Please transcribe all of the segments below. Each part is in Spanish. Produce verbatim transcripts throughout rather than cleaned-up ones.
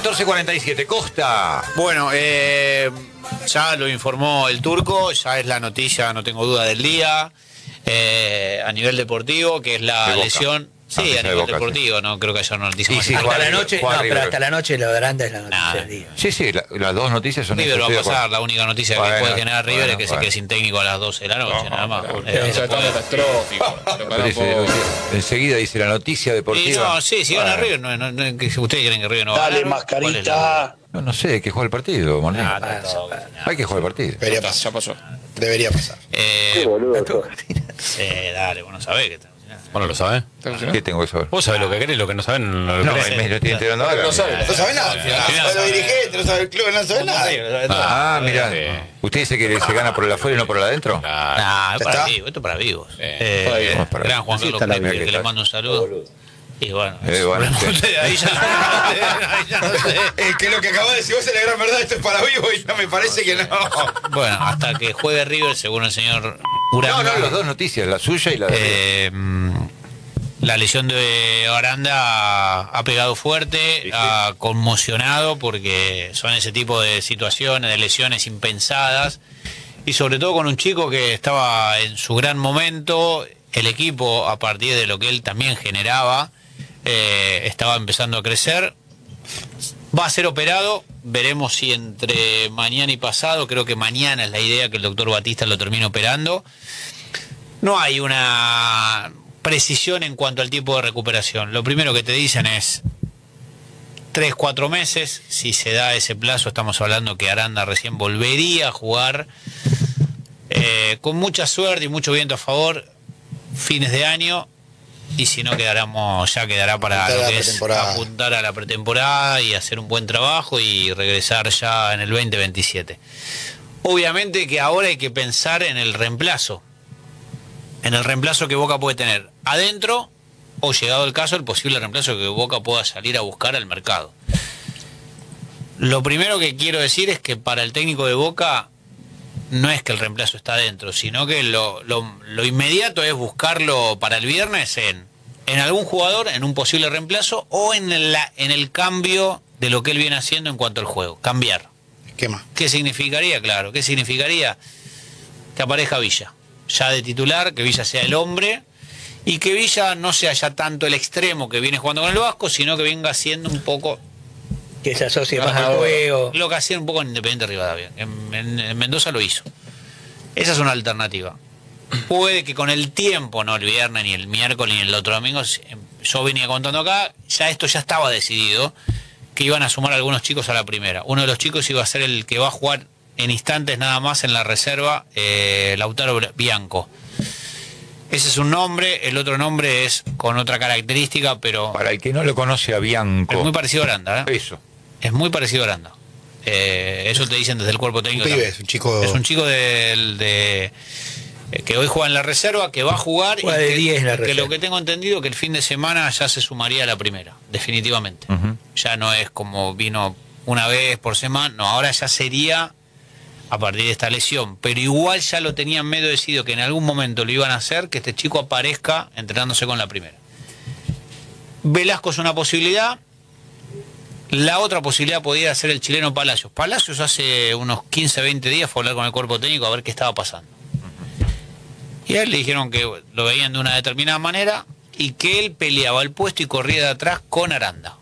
catorce cuarenta y siete, Costa. Bueno, eh, ya lo informó el Turco, ya es la noticia, no tengo duda, del día, eh, a nivel deportivo, que es la lesión. Sí, Ah, a nivel Boca, deportivo, sí. No creo que haya una noticia Sí, más. sí, hasta Juan la River, noche, Juan no, River. pero hasta la noche lo de Aranda es la noticia Nah. del día. Sí, sí, la- las dos noticias son River va a estoy de pasar, acuerdo. la única noticia Bueno, que puede generar River bueno, es que bueno. se quede sin técnico a las doce de la noche, No, nada más. pero- Eh, pero ya está después- catastrófico. Pero Prepará dice- un poco. enseguida dice la noticia Y deportiva. no, sí, si gana Bueno, River, no, no, no, que ustedes quieren que River no Dale, gane. mascarita. No, no sé, que juega el partido, Morné. Ah, Pasa, está todo, pasa. Hay que jugar el partido. Ya Debería está, pasar. ya pasó. Debería pasar. Eh, boludo. sí, dale, vos no sabés que está. Vos no lo sabés. ¿Está funcionando? ¿Qué tengo que saber? Vos sabés lo que querés, lo que no saben, no lo No, querés. me lo estoy enterando ahora. No sabe. No sabe nada. No sabe los dirigentes, no sabe el club, no sabe nada. Ah, mira. Sí. ¿Usted dice que se gana por el afuera y no por el adentro? Claro. Nah, es ¿Ya para está? vivos, esto es para vivos. Eh, Eh, para vivos. Para gran vivos. Juan Así Carlos está la Clemente, vida que que le está. mando un saludo. Y bueno, Eh, bueno, ahí ya, ahí ya no sé. Es que lo que acabas de decir vos es la gran verdad, esto es para vivo y no me parece que no. Bueno, hasta que juegue River, según el señor No, Uranga. no, las dos noticias, la suya y la de... eh, la lesión de Aranda ha pegado fuerte, Sí, sí. ha conmocionado, porque son ese tipo de situaciones, de lesiones impensadas, y sobre todo con un chico que estaba en su gran momento. El equipo, a partir de lo que él también generaba, eh, estaba empezando a crecer. Va a ser operado, veremos si entre mañana y pasado, creo que mañana es la idea que el doctor Batista lo termine operando. No hay una precisión en cuanto al tiempo de recuperación. Lo primero que te dicen es tres, cuatro meses. Si se da ese plazo, estamos hablando que Aranda recién volvería a jugar, eh, con mucha suerte y mucho viento a favor, fines de año. Y si no, quedaremos, ya quedará para Apuntar lo a que la es pretemporada. apuntar a la pretemporada y hacer un buen trabajo y regresar ya en el veinte veintisiete. Obviamente que ahora hay que pensar en el reemplazo, en el reemplazo que Boca puede tener adentro, o llegado el caso, el posible reemplazo que Boca pueda salir a buscar al mercado. Lo primero que quiero decir es que para el técnico de Boca no es que el reemplazo está adentro, sino que lo, lo, lo inmediato es buscarlo para el viernes en, en algún jugador, en un posible reemplazo, o en, la, en el cambio de lo que él viene haciendo en cuanto al juego, cambiar. ¿Qué más? ¿Qué significaría? Claro, ¿qué significaría? Que aparezca Villa, ya de titular, que Villa sea el hombre, y que Villa no sea ya tanto el extremo que viene jugando con el Vasco, sino que venga haciendo un poco Que se asocie más al juego. lo que hacía un poco en Independiente Rivadavia. En, en- en Mendoza lo hizo. Esa es una alternativa. Puede que con el tiempo, no el viernes, ni el miércoles, ni el otro domingo, yo venía contando acá, ya esto ya estaba decidido, que iban a sumar algunos chicos a la primera. Uno de los chicos iba a ser el que va a jugar en instantes nada más en la reserva, eh, Lautaro Bianco. Ese es un nombre, el otro nombre es con otra característica, pero Para el que no lo conoce a Bianco. es muy parecido a Aranda, ¿eh? Eso. Es muy parecido a Aranda. Eh, eso te dicen desde el cuerpo técnico. Un pibe, también. es un chico- Es un chico del- de, eh, que hoy juega en la reserva, que va a jugar. Juega y de que, diez en la que reserva. lo que tengo entendido que el fin de semana ya se sumaría a la primera, definitivamente. Ujú. Ya no es como vino una vez por semana, no, ahora ya sería a partir de esta lesión. Pero igual ya lo tenían medio decidido que en algún momento lo iban a hacer, que este chico aparezca entrenándose con la primera. Velasco es una posibilidad. La otra posibilidad podría ser el chileno Palacios. Palacios hace unos quince, veinte días fue a hablar con el cuerpo técnico a ver qué estaba pasando. Y a él le dijeron que lo veían de una determinada manera y que él peleaba el puesto y corría de atrás con Aranda.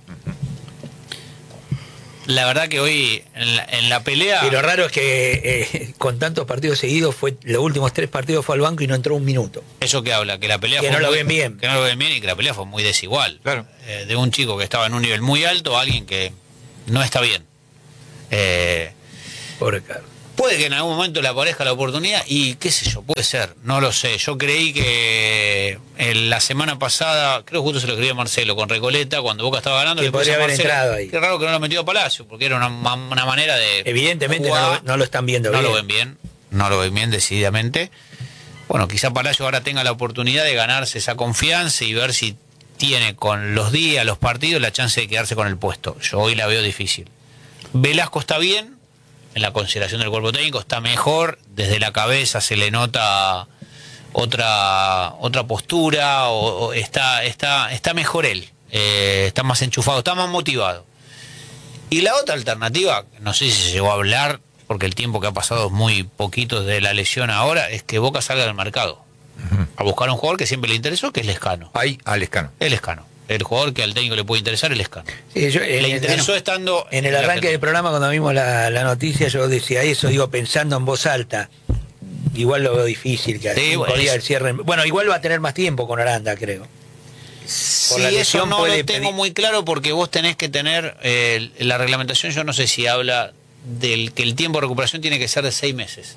La verdad que hoy en la, en la pelea... Y lo raro es que eh, con tantos partidos seguidos, fue los últimos tres partidos fue al banco y no entró un minuto. Eso que habla, que la pelea Que fue no lo muy- ven bien. Que no lo ven bien y que la pelea fue muy desigual. Claro. Eh, de un chico que estaba en un nivel muy alto a alguien que no está bien. Eh, Pobre Carlos. puede que en algún momento le aparezca la oportunidad y qué sé yo, puede ser, no lo sé. Yo creí que en la semana pasada, creo que justo se lo escribí a Marcelo con Recoleta, cuando Boca estaba ganando, Que le puse podría a haber Marcelo, entrado ahí. qué raro que no lo metió a Palacio, porque era una, ma- una manera de... Evidentemente no jugar. lo, no lo están viendo No bien. lo ven bien, no lo ven bien decididamente. Bueno, quizá Palacio ahora tenga la oportunidad de ganarse esa confianza y ver si tiene con los días, los partidos, la chance de quedarse con el puesto. Yo hoy la veo difícil. Velasco está bien, en la consideración del cuerpo técnico, está mejor, desde la cabeza se le nota otra otra postura, o, o está, está, está mejor él, eh, está más enchufado, está más motivado. Y la otra alternativa, no sé si se llegó a hablar, porque el tiempo que ha pasado es muy poquito desde la lesión ahora, es que Boca salga del mercado uh-huh. a buscar un jugador que siempre le interesó, que es Lescano. Ahí, al Lescano. El Lescano. El jugador que al técnico le puede interesar, el Lescano. Sí, yo, le en, interesó en, estando... En el arranque del programa, cuando vimos la, la noticia, yo decía eso, digo, pensando en voz alta. Igual lo veo difícil, que sí, bueno, el cierre. Bueno, igual va a tener más tiempo con Aranda, creo. Sí, eso no lo tengo pedir... muy claro, porque vos tenés que tener... Eh, la reglamentación, yo no sé si habla del que el tiempo de recuperación tiene que ser de seis meses.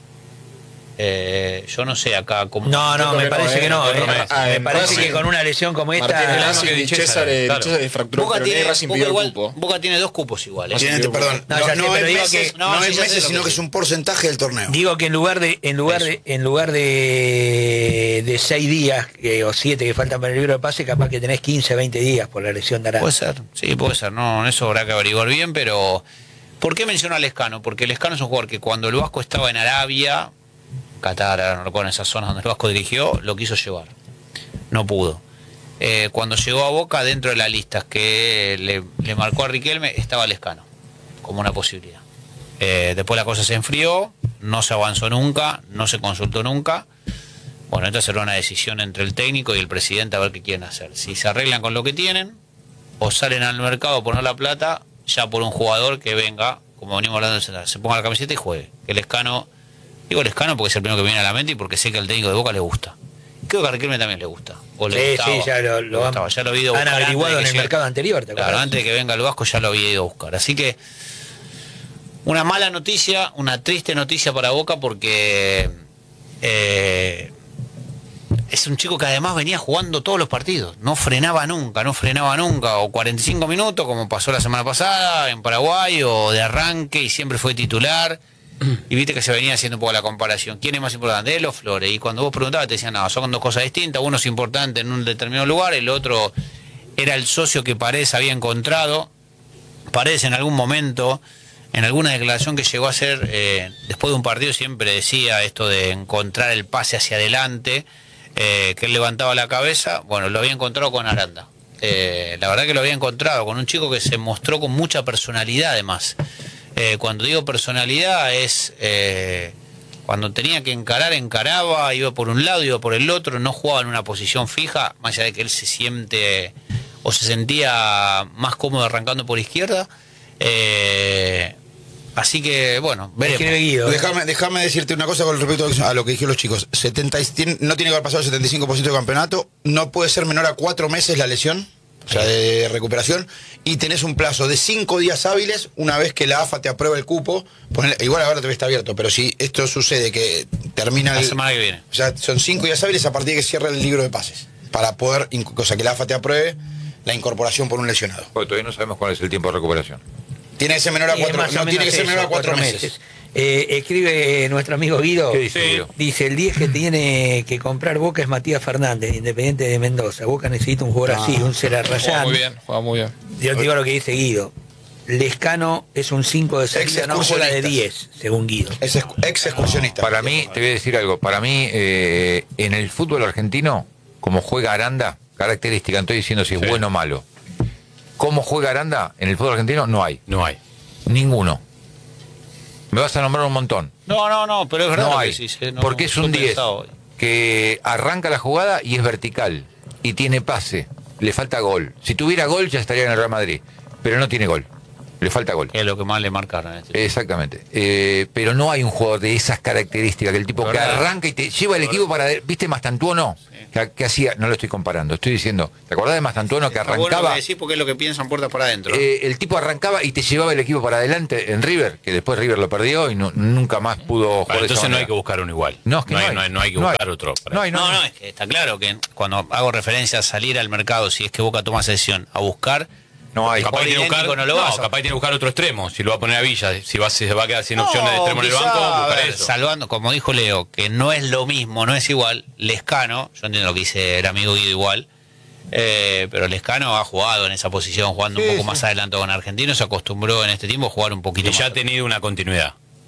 Eh, yo no sé acá cómo... No, no, me parece que no. Eh, ah, me parece sí. que con una lesión como esta... Martín, Di César le fracturó, Boca pero tiene, Racing Boca, pidió igual, el cupo. Boca tiene dos cupos iguales. Tiene, perdón, no, no, no, no sé, es digo meses, que, no, no, es sí, meses, sino que es un porcentaje del torneo. Digo que en lugar de en lugar de en lugar de, de seis días que, o siete que faltan para el libro de pase, capaz que tenés quince, veinte días por la lesión de Aranda. Puede ser, sí, puede ser. No, eso habrá que averiguar bien, pero... ¿Por qué menciono a Lescano? Porque Lescano es un jugador que cuando el Vasco estaba en Arabia... Qatar, no recuerdo, en esas zonas donde el Vasco dirigió, lo quiso llevar. No pudo. Eh, cuando llegó a Boca, dentro de las listas que le, le marcó a Riquelme, estaba Lescano, como una posibilidad. Eh, después la cosa se enfrió, no se avanzó nunca, no se consultó nunca. Bueno, esta será una decisión entre el técnico y el presidente a ver qué quieren hacer. Si se arreglan con lo que tienen, o salen al mercado a poner la plata, ya por un jugador que venga, como venimos hablando del central, se ponga la camiseta y juegue. Que Lescano... Digo Lescano porque es el primero que me viene a la mente y porque sé que al técnico de Boca le gusta. Creo que a Riquelme también le gusta. O le sí, gustaba, sí, ya lo, lo han, ya lo he ido han averiguado en el llegue, mercado anterior. ¿te claro, antes de que venga el Vasco ya lo había ido a buscar. Así que una mala noticia, una triste noticia para Boca porque eh, es un chico que además venía jugando todos los partidos. No frenaba nunca, no frenaba nunca. O cuarenta y cinco minutos como pasó la semana pasada en Paraguay o de arranque y siempre fue titular. Y viste que se venía haciendo un poco la comparación. ¿Quién es más importante? Él o Flores. Y cuando vos preguntabas te decían, no, son dos cosas distintas. Uno es importante en un determinado lugar, el otro era el socio que Paredes había encontrado. Paredes en algún momento, en alguna declaración que llegó a hacer, eh, después de un partido siempre decía esto de encontrar el pase hacia adelante, eh, que él levantaba la cabeza. Bueno, lo había encontrado con Aranda. Eh, la verdad que lo había encontrado con un chico que se mostró con mucha personalidad además. Eh, cuando digo personalidad es eh, cuando tenía que encarar, encaraba, iba por un lado, iba por el otro, no jugaba en una posición fija, más allá de que él se siente o se sentía más cómodo arrancando por izquierda. Eh, así que, bueno, veremos. Déjame, déjame decirte una cosa con respecto a lo que dijeron los chicos. setenta, no tiene que haber pasado el setenta y cinco por ciento del campeonato, no puede ser menor a cuatro meses la lesión. O sea, de recuperación, y tenés un plazo de cinco días hábiles una vez que la A F A te aprueba el cupo. Ponele, igual ahora todavía está abierto, pero si esto sucede que termina la el, semana que viene. O sea, son cinco días hábiles a partir de que cierre el libro de pases, para poder, o sea, que la A F A te apruebe la incorporación por un lesionado. Porque todavía no sabemos cuál es el tiempo de recuperación. Tiene que ser menor a cuatro, no tiene que ser menor a cuatro, cuatro meses. meses. Eh, escribe nuestro amigo Guido. ¿Qué dice Guido? Dice, el diez que tiene que comprar Boca es Matías Fernández, Independiente de Mendoza. Boca necesita un jugador ah, así, un Celarrayán. Juega muy bien, juega muy bien. Yo te digo lo que dice Guido. Lescano es un cinco de salida, no juega de diez, según Guido. Es ex excursionista. Para mí, te voy a decir algo, para mí, eh, en el fútbol argentino, como juega Aranda, característica, no estoy diciendo si es sí. bueno o malo. ¿Cómo juega Aranda en el fútbol argentino? No hay. No hay. Ninguno. Me vas a nombrar un montón. No, no, no, pero es verdad. No hay, que sí, no, porque es un diez que arranca la jugada y es vertical y tiene pase. Le falta gol. Si tuviera gol ya estaría en el Real Madrid, pero no tiene gol. Le falta gol. Es lo que más le marcaron. Este Exactamente. Eh, pero no hay un jugador de esas características, que el tipo que arranca y te lleva el equipo para... ¿Viste Mastantuono? Sí. Que, que hacía... No lo estoy comparando, estoy diciendo... ¿Te acordás de Mastantuono que arrancaba? Bueno que decís porque es lo que piensan puertas para adentro. Eh, el tipo arrancaba y te llevaba el equipo para adelante en River, que después River lo perdió y no, nunca más pudo jugar. Vale, entonces no hay que buscar uno igual. No, es que no, no, hay, hay, no, hay, no hay que no buscar hay, otro. No, hay, no, no, no, es que está claro que cuando hago referencia a salir al mercado, si es que Boca toma sesión a buscar... No hay. Capaz tiene que buscar, no, lo no, capaz tiene que buscar otro extremo. Si lo va a poner a Villa, si va, si se va a quedar sin no, opciones de extremo en el banco, buscar eso. Salvando, como dijo Leo, que no es lo mismo, no es igual. Lescano, yo entiendo lo que dice el amigo Guido igual, eh, pero Lescano ha jugado en esa posición, jugando sí, un poco sí. más adelante con Argentinos, se acostumbró en este tiempo a jugar un poquito y más. Y ya ha tenido una continuidad.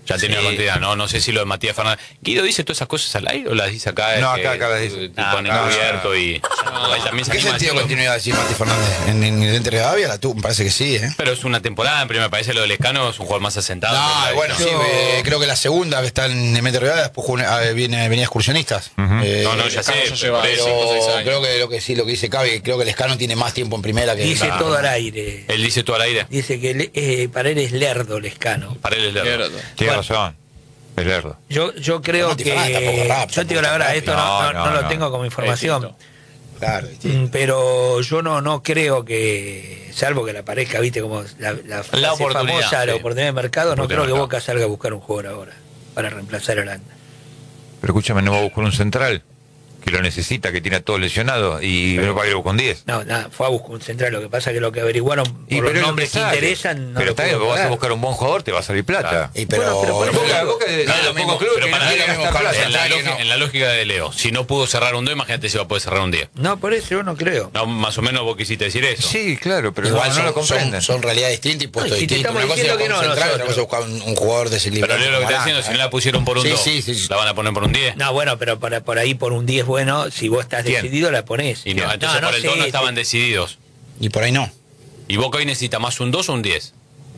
Ya tiene Sí. una continuidad, no, no sé si lo de Matías Fernández. ¿Guido dice todas esas cosas al aire o las dice acá? No, que acá- acá las dice. Te No, pone no, cubierto y. Ahí también se ¿Qué anima a sentido decirlo. continuidad decir Mati Fernández? ¿En, en el Inter Gavia? La tuvo, me parece que sí, ¿eh? Pero es una temporada, en primer me parece lo del Lescano es un jugador más asentado. No, Pero bueno, no. sí, eh, creo que la segunda que está en el Inter Gavia, después jugó- ah, viene, venía excursionistas. Eh, No, no, ya sé. ya lleva pero- cinco o seis Pero años. creo que lo que sí, lo que dice Cavi, creo que el Escano tiene más tiempo en primera que Dice Ah, todo al aire. Él dice todo al aire. Dice que le- eh, para él es lerdo Lescano. Para él es lerdo. Mierda. Tiene Bueno. razón. Es lerdo. Yo, yo creo Mati que. Fernández tampoco es rápido, Yo te digo la tampoco verdad, es esto no, rápido. no- No, no no, lo no. tengo como información. distinto. Claro, distinto. Mm, Pero yo no no creo que, salvo que le aparezca, viste, como la, la frase oportunidad, famosa, la sí. oportunidad de mercado, no Oportunidad creo de que mercado. Boca salga a buscar un jugador ahora para reemplazar a Holanda. Pero escúchame, no va a buscar un central que lo necesita, que tiene a todos lesionados y no va a ir con diez. No, nada, fue a buscar un central, lo que pasa es que lo que averiguaron por Y los pero es lo nombres que sale. interesan, no pero lo está bien, pudo vos vas a pagar. buscar un buen jugador, te va a salir plata. Y pero, Bueno, pero por Boca, ejemplo, Boca de- no es de lo los mismo, pocos clubes Pero que para no mí quieren lo mismo gastar Carlos plata. En la, Central que lógica, no. en la lógica de Leo, si no pudo cerrar un dos, imagínate si va a poder cerrar un diez. No, por eso yo no creo. No, más o menos vos quisiste decir eso. Sí, claro, pero igual no, son, no lo comprenden. son, son realidades distintas y puestos No, y si te distintos. estamos Una cosa es diciendo buscar que un no, central, otra cosa es nosotros. buscar un, un jugador desequilibrado. Pero Leo lo que como está diciendo, Arana, si no ¿eh? la pusieron por un Sí, dos, sí, sí, sí. la van a poner por un diez. No, bueno, pero para, por ahí por un diez bueno, si vos estás ¿Quién? decidido la ponés. Y no, entonces por el dos no sé, estaban te- decididos. Y por ahí no. Y Boca hoy necesita más un dos o un diez.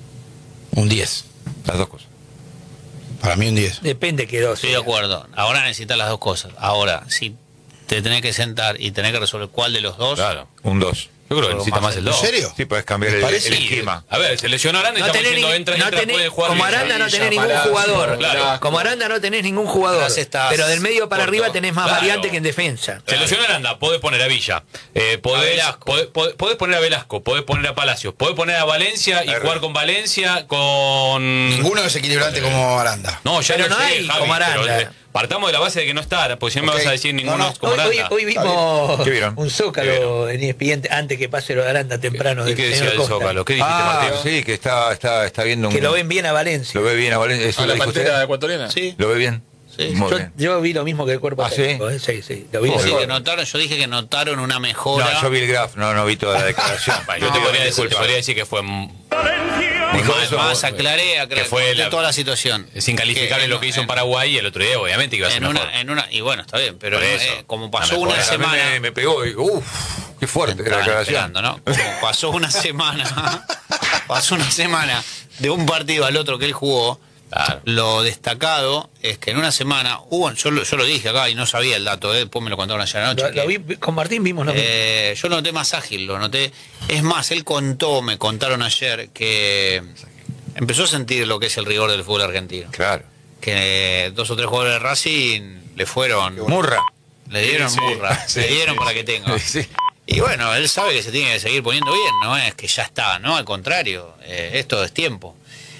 Un diez. Las dos cosas. Para mí un diez. Depende que dos. Estoy de acuerdo. Ahora necesitas las dos cosas. Ahora, si te tenés que sentar y tenés que resolver cuál de los dos, Claro. Un dos. Yo creo que Pero necesita más más el ¿En dos. serio? Sí, podés cambiar ¿Me el, parece? el Sí, esquema. A ver, se lesionó Aranda y No estamos tenés, diciendo ni- entra, no entra, tenés- puede jugar como bien. Aranda no Villa, tenés ningún Palacio, jugador. claro. Como Aranda no tenés ningún jugador. Ahora estás Pero del medio para corto. arriba tenés más Claro. variante que en defensa. Se lesionó Aranda, podés poner a Villa, eh, podés, A Velasco. podés, podés- podés poner a Velasco, podés poner a Palacios, podés poner a Valencia y R. jugar con Valencia, con... Ninguno desequilibrante como Aranda. No, ya Pero lo no sé, hay Javi, como pero, Aranda. eh, partamos de la base de que no está, porque si no me Ok. vas a decir ninguno No, no. es como Hoy, hoy, Aranda. hoy vimos ¿Qué vieron? un ¿Qué zócalo en E S P N antes que pase lo de Aranda temprano. ¿Y del qué decía señor del Costa. Zócalo? ¿Qué dijiste, Ah, Martín? sí, que está, está, está viendo un... Que lo ven bien a Valencia. Lo ve bien a Valencia. ¿Eso ¿A lo la dijo pantera usted? ecuatoriana? sí. ¿Lo ve bien? Sí. Muy Yo, bien. yo vi lo mismo que el cuerpo ¿Ah, sí? técnico, ¿eh? sí, sí, lo vi. Oh, Sí, sí. que notaron, yo dije que notaron una mejora. No, yo vi el graph, no, no vi toda la declaración. Yo No, te, podría decir, disculpa. te podría decir que fue mm, Dijo más, eso, más aclaré, aclaré que fue conté la- toda la situación. es incalificable Que en- lo que hizo en en- Paraguay y el otro día, obviamente, que iba a ser En mejor. una, en una, y bueno, está bien, pero Por eso. eh, como La pasó mejora. una A mí semana. me, me pegó y uff, qué fuerte la Estaban declaración. esperando, ¿no? Como pasó una semana, pasó una semana de un partido al otro que él jugó. Claro. Lo destacado es que en una semana hubo, yo, lo- yo lo dije acá y no sabía el dato, eh, después me lo contaron ayer anoche. Lo, que, lo vi, con Martín vimos lo mismo. eh, yo lo noté más ágil, lo noté. Es más, él contó, me contaron ayer que empezó a sentir lo que es el rigor del fútbol argentino. Claro. Que dos o tres jugadores de Racing le fueron, Murra. le dieron Sí, burra, sí, le dieron sí, para que tenga. Sí. Y bueno, él sabe que se tiene que seguir poniendo bien, no es que ya está, ¿no? Al contrario, eh, esto es tiempo.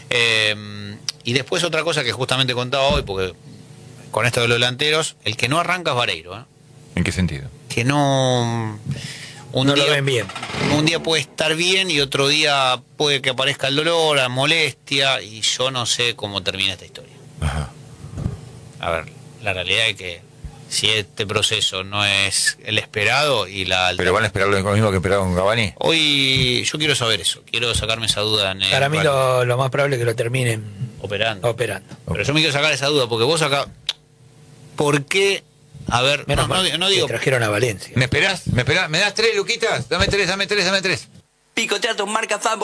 Eh, y después otra cosa que justamente contaba hoy, porque con esto de los delanteros, el que no arranca es Vareiro, ¿eh? ¿En qué sentido? Que no... Un no día, lo ven bien. un día puede estar bien y otro día puede que aparezca el dolor, la molestia, y yo no sé cómo termina esta historia. Ajá. A ver, la realidad es que si este proceso no es el esperado y la... ¿Pero van a esperar lo mismo que esperaron con Cavani? Hoy yo quiero saber eso, quiero sacarme esa duda en el- Para mí lo, lo más probable es que lo terminen operando. operando. Pero yo me quiero sacar esa duda porque vos acá, ¿por qué? A ver, Menos no, no, mal no que digo, trajeron a Valencia. ¿Me esperás? ¿Me esperás? ¿Me das tres, Luquitas? Dame tres, dame tres, dame tres. Picotea tus marcas,